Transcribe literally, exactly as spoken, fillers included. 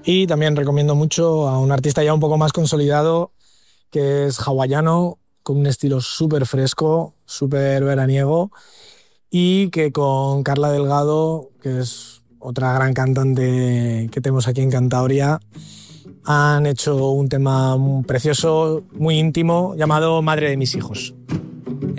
Y también recomiendo mucho a un artista ya un poco más consolidado, que es hawaiano, con un estilo súper fresco, súper veraniego, y que con Carla Delgado, que es otra gran cantante que tenemos aquí en Cantabria, han hecho un tema precioso, muy íntimo, llamado Madre de mis hijos.